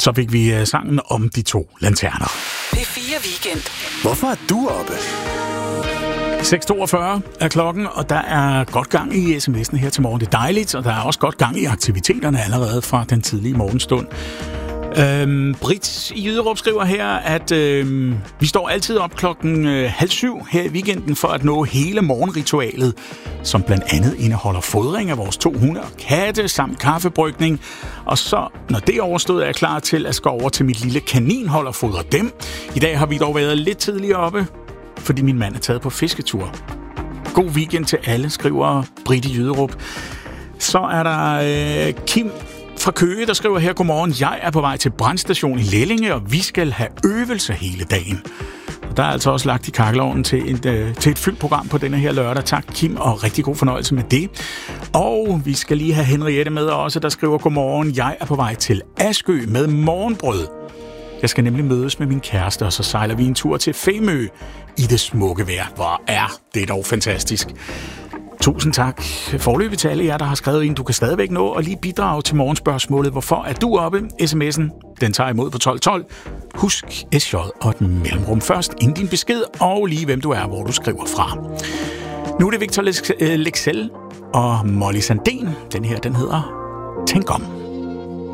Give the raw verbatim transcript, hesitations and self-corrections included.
Så fik vi uh, sangen om de to lanterner. P fire Weekend. Hvorfor er du oppe? seks toogfyrre er klokken, og der er godt gang i sms'en her til morgen. Det er dejligt, og der er også godt gang i aktiviteterne allerede fra den tidlige morgenstund. Øhm, Britt i Jyderup skriver her, at øhm, vi står altid op klokken øh, halv syv her i weekenden for at nå hele morgenritualet, som blandt andet indeholder fodring af vores to hunde og katte samt kaffebrygning. Og så, når det er overstået, er jeg klar til at gå over til mit lille kaninhold og fodre dem. I dag har vi dog været lidt tidligere oppe, fordi min mand er taget på fisketur. God weekend til alle, skriver Britt i Jyderup. Så er der øh, Kim fra Køge, der skriver her: godmorgen, jeg er på vej til brandstation i Lellinge, og vi skal have øvelser hele dagen. Og der er altså også lagt i kakkelovnen til et, øh, til et fyldt program på denne her lørdag. Tak Kim, og rigtig god fornøjelse med det. Og vi skal lige have Henriette med også, der skriver: godmorgen, jeg er på vej til Askø med morgenbrød. Jeg skal nemlig mødes med min kæreste, og så sejler vi en tur til Femø i det smukke vejr. Hvor er det dog fantastisk. Tusind tak forløbig til alle jer, der har skrevet ind. Du kan stadigvæk nå og lige bidrage til morgenspørgsmålet. Hvorfor er du oppe? sms'en, den tager imod på tolv tolv. Husk S J og et mellemrum først, inden din besked, og lige hvem du er, hvor du skriver fra. Nu er det Victor Lexell og Molly Sandén. Den her, den hedder Tænk om.